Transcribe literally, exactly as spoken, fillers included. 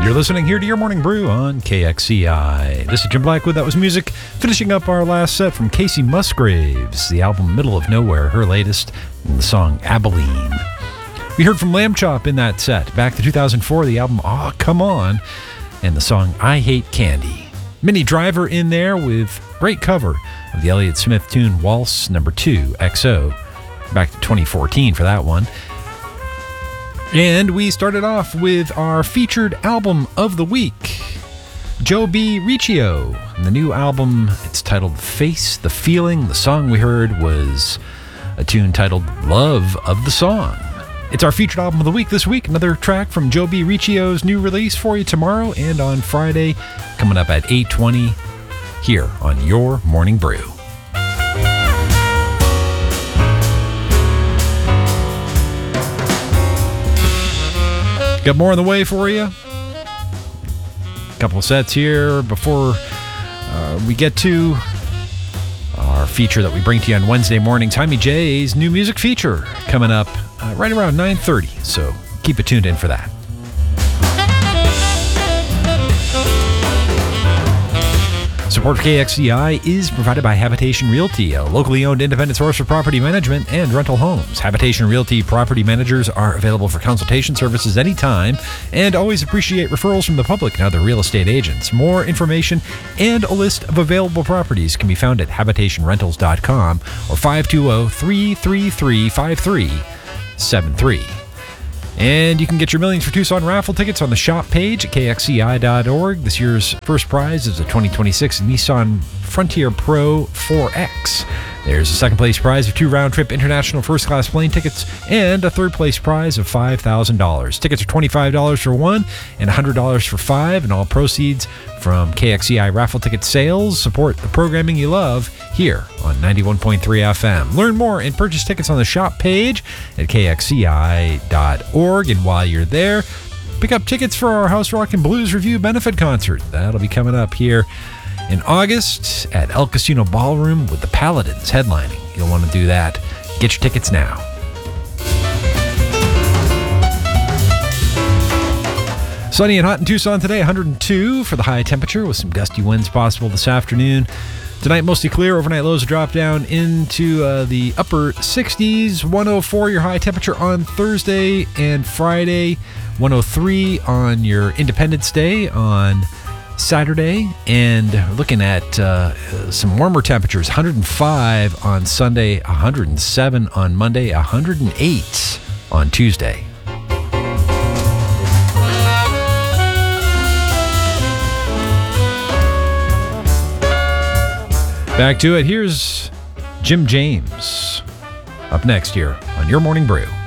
You're listening here to Your Morning Brew on K X C I. This is Jim Blackwood. That was music. Finishing up our last set from Casey Musgraves, the album Middle of Nowhere, her latest, and the song Abilene. We heard from Lamb Chop in that set. Back to two thousand four, the album Aw, Come On, and the song I Hate Candy. Minnie Driver in there with great cover of the Elliott Smith tune Waltz Number two, X O. Back to twenty fourteen for that one. And we started off with our featured album of the week, Joe B. Riccio. And the new album, it's titled Face the Feeling. The song we heard was a tune titled Love of the Song. It's our featured album of the week this week. Another track from Joe B. Riccio's new release for you tomorrow and on Friday, coming up at eight twenty here on Your Morning Brew. Got more on the way for you. A couple of sets here before uh, we get to our feature that we bring to you on Wednesday mornings. Jaime J's new music feature coming up uh, right around nine thirty. So keep it tuned in for that. Support for K X C I is provided by Habitation Realty, a locally owned independent source for property management and rental homes. Habitation Realty property managers are available for consultation services anytime and always appreciate referrals from the public and other real estate agents. More information and a list of available properties can be found at habitation rentals dot com or five two zero, three three three, five three seven three. And you can get your Millions for Tucson raffle tickets on the shop page at K X C I dot org. This year's first prize is a twenty twenty-six Nissan Frontier Pro four X. There's a second place prize of two round-trip international first-class plane tickets and a third-place prize of five thousand dollars. Tickets are twenty-five dollars for one and one hundred dollars for five, and all proceeds from K X C I raffle ticket sales support the programming you love here on ninety-one point three F M. Learn more and purchase tickets on the shop page at K X C I dot org. And while you're there, pick up tickets for our House Rock and Blues Review benefit concert. That'll be coming up here in August at El Casino Ballroom with the Paladins headlining. You'll want to do that. Get your tickets now. Sunny and hot in Tucson today, one hundred two for the high temperature with some gusty winds possible this afternoon. Tonight, mostly clear. Overnight lows drop down into uh, the upper sixties. one oh four your high temperature on Thursday and Friday. one oh three on your Independence Day on Saturday. And looking at uh, some warmer temperatures. one hundred five on Sunday, one hundred seven on Monday, one hundred eight on Tuesday. Back to it. Here's Jim James up next here on Your Morning Brew.